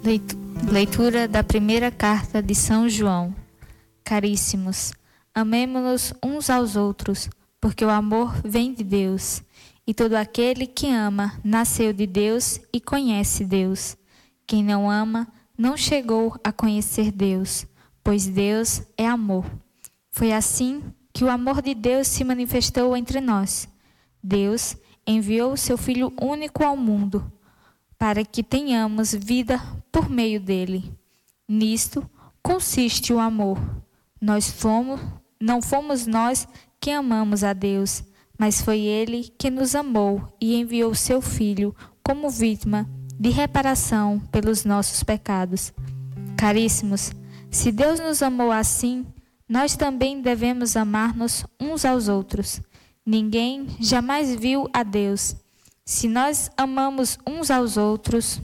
Leitura da primeira carta de São João. Caríssimos, amemo-nos uns aos outros, porque o amor vem de Deus, e todo aquele que ama nasceu de Deus e conhece Deus. Quem não ama não chegou a conhecer Deus, pois Deus é amor. Foi assim que o amor de Deus se manifestou entre nós. Deus enviou o seu Filho único ao mundo, para que tenhamos vida por meio dele. Nisto consiste o amor. Não fomos nós que amamos a Deus, mas foi Ele que nos amou e enviou seu Filho como vítima de reparação pelos nossos pecados. Caríssimos, se Deus nos amou assim, nós também devemos amar-nos uns aos outros. Ninguém jamais viu a Deus. Se nós amamos uns aos outros,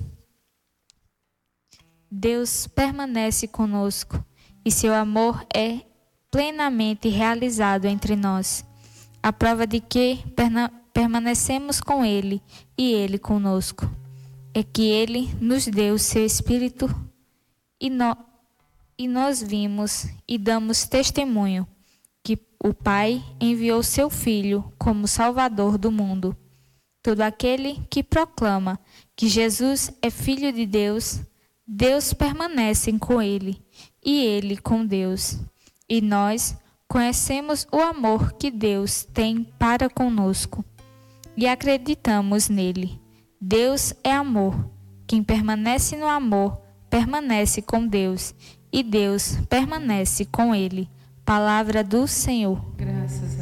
Deus permanece conosco e seu amor é plenamente realizado entre nós. A prova de que permanecemos com Ele e Ele conosco é que Ele nos deu seu Espírito e nós vimos e damos testemunho que o Pai enviou seu Filho como Salvador do mundo. Todo aquele que proclama que Jesus é Filho de Deus, Deus permanece com ele e ele com Deus. E nós conhecemos o amor que Deus tem para conosco e acreditamos nele. Deus é amor. Quem permanece no amor permanece com Deus e Deus permanece com ele. Palavra do Senhor. Graças